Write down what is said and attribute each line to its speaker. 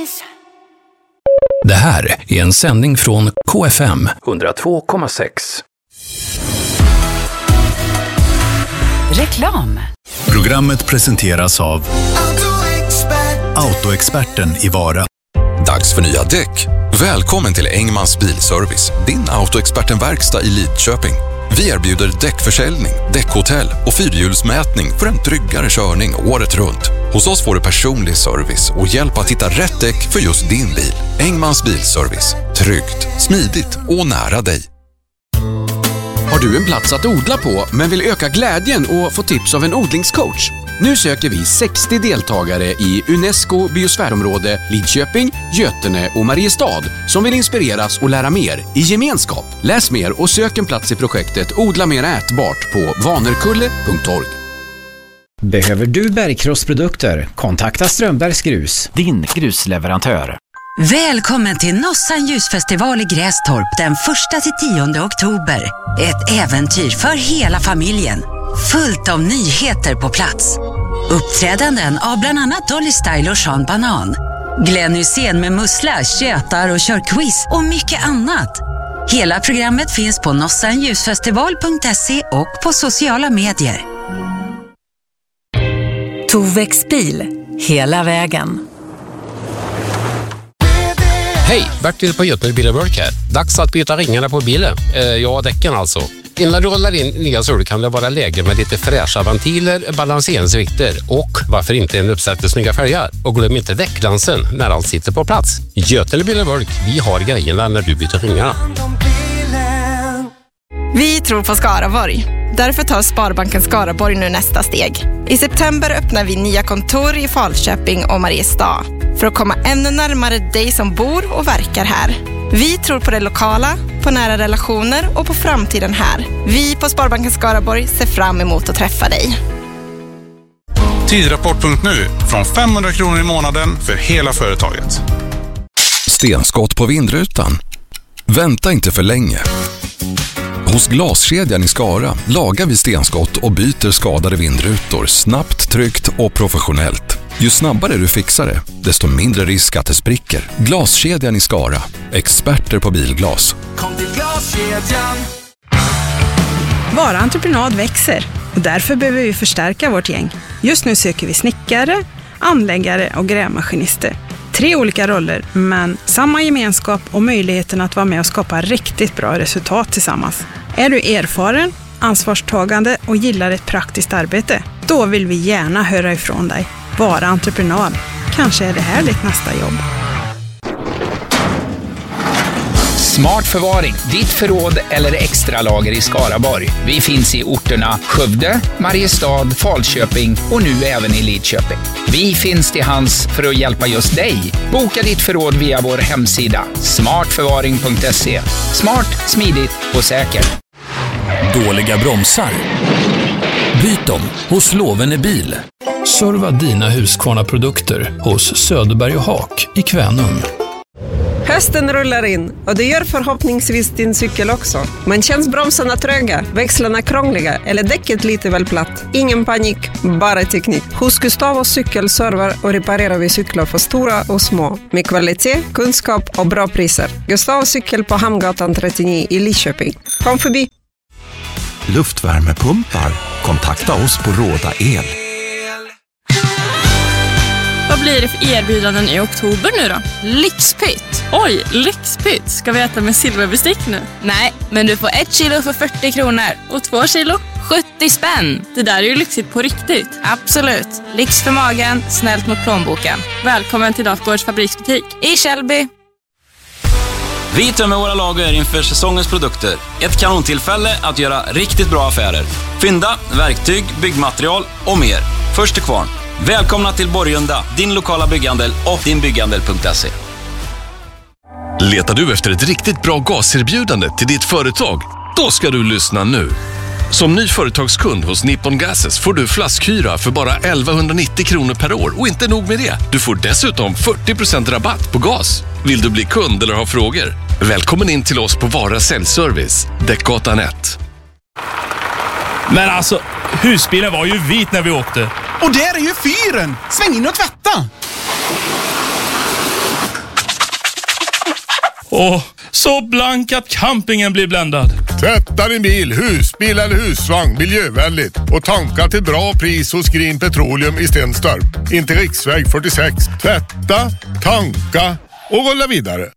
Speaker 1: Det här är en sändning från KFM 102,6.
Speaker 2: Reklam.
Speaker 3: Programmet presenteras av Autoexperten i Vara.
Speaker 4: Dags för nya däck. Välkommen till Engmans Bilservice, din Autoexperten-verkstad i Lidköping. Vi erbjuder däckförsäljning, däckhotell och fyrhjulsmätning för en tryggare körning året runt. Hos oss får du personlig service och hjälp att hitta rätt däck för just din bil. Engmans Bilservice. Tryggt, smidigt och nära dig.
Speaker 5: Har du en plats att odla på men vill öka glädjen och få tips av en odlingscoach? Nu söker vi 60 deltagare i UNESCO biosfärområde Lidköping, Götene och Mariestad som vill inspireras och lära mer i gemenskap. Läs mer och sök en plats i projektet Odla mer ätbart på vanerkulle.org.
Speaker 6: Behöver du bergkrossprodukter? Kontakta Strömbergs Grus, din grusleverantör.
Speaker 2: Välkommen till Nossan ljusfestival i Grästorp den 1-10 oktober. Ett äventyr för hela familjen. Fullt av nyheter på plats. Uppträdanden av bland annat Dolly Style och Sean Banan. Glenn Hussein med mussla, tjötar och kör quiz och mycket annat. Hela programmet finns på nossanljusfestival.se och på sociala medier.
Speaker 7: Tovex bil, hela vägen.
Speaker 8: Hej, Bertil på Götene Bil & Work här. Dags att byta ringarna på bilen. Ja, däcken alltså. Innan du rollar in nya sul kan det vara läge med lite fräscha ventiler, balanseringsvikter och varför inte en uppsättning snygga fälgar. Och glöm inte däckglansen när allt sitter på plats. Götene Bil & Work, vi har grejerna när du byter ringarna.
Speaker 9: Vi tror på Skaraborg. Därför tar Sparbanken Skaraborg nu nästa steg. I september öppnar vi nya kontor i Falköping och Mariestad för att komma ännu närmare dig som bor och verkar här. Vi tror på det lokala, på nära relationer och på framtiden här. Vi på Sparbanken Skaraborg ser fram emot att träffa dig.
Speaker 10: Tidrapport.nu från 500 kronor i månaden för hela företaget.
Speaker 4: Stenskott på vindrutan. Vänta inte för länge. Hos Glaskedjan i Skara lagar vi stenskott och byter skadade vindrutor snabbt, tryggt och professionellt. Ju snabbare du fixar det, desto mindre risk att det spricker. Glaskedjan i Skara. Experter på bilglas.
Speaker 11: Kom till Glaskedjan.
Speaker 12: Vara entreprenad växer och därför behöver vi förstärka vårt gäng. Just nu söker vi snickare, anläggare och grävmaskinister. 3 olika roller, men samma gemenskap och möjligheten att vara med och skapa riktigt bra resultat tillsammans. Är du erfaren, ansvarstagande och gillar ett praktiskt arbete? Då vill vi gärna höra ifrån dig. Vara entreprenad. Kanske är det här ditt nästa jobb.
Speaker 13: Smart förvaring, ditt förråd eller extra lager i Skaraborg. Vi finns i orterna Skövde, Mariestad, Falköping och nu även i Lidköping. Vi finns till hands för att hjälpa just dig. Boka ditt förråd via vår hemsida smartförvaring.se. Smart, smidigt och säkert.
Speaker 1: Dåliga bromsar? Byt dem hos Lovene Bil. Serva dina Husqvarna-produkter hos Söderberg och Haak i Kvänum.
Speaker 14: Hösten rullar in och det gör förhoppningsvis din cykel också. Men känns bromsarna tröga, växlarna krångliga eller däcket lite väl platt? Ingen panik, bara teknik. Hos Gustavos cykelservar och reparerar vi cyklar för stora och små. Med kvalitet, kunskap och bra priser. Gustavos cykel på Hamngatan 39 i Lidköping. Kom förbi!
Speaker 15: Luftvärmepumpar. Kontakta oss på Råda El.
Speaker 16: Vad blir det för erbjudanden i oktober nu då? Lyxpytt! Oj, lyxpytt! Ska vi äta med silverbestick nu? Nej, men du får 1 kilo för 40 kronor. Och 2 kilo? 70 spänn! Det där är ju lyxigt på riktigt. Absolut. Lyx för magen, snällt mot plånboken. Välkommen till Dafgårds fabriksbutik i Källby.
Speaker 17: Vi tömmer våra lager inför säsongens produkter. Ett kanontillfälle att göra riktigt bra affärer. Fynda, verktyg, byggmaterial och mer. Först till kvarn. Välkomna till Borgunda, din lokala bygghandel och dinbygghandel.se.
Speaker 18: Letar du efter ett riktigt bra gaserbjudande till ditt företag? Då ska du lyssna nu. Som ny företagskund hos Nippon Gases får du flaskhyra för bara 1190 kronor per år. Och inte nog med det, du får dessutom 40% rabatt på gas. Vill du bli kund eller ha frågor? Välkommen in till oss på Vara Säljservice, Däckgatan 1.
Speaker 19: Men alltså, husbilen var ju vit när vi åkte.
Speaker 20: Och där är ju fyren! Sväng in och tvätta!
Speaker 19: Och så blank att campingen blir bländad.
Speaker 20: Tvätta din bil, husbil eller husvagn miljövänligt och tanka till bra pris hos Green Petroleum i Stenstorp. Inte riksväg 46. Tvätta, tanka och rulla vidare.